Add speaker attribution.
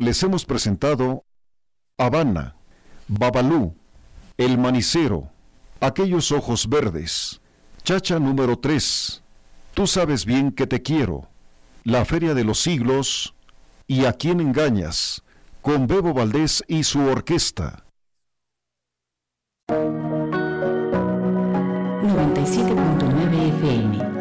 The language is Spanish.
Speaker 1: les hemos presentado Habana, Babalú, El Manicero, Aquellos Ojos Verdes, Chacha número 3, Tú sabes bien que te quiero, La Feria de los Siglos y A quién engañas, con Bebo Valdés y su orquesta.
Speaker 2: 97.9 FM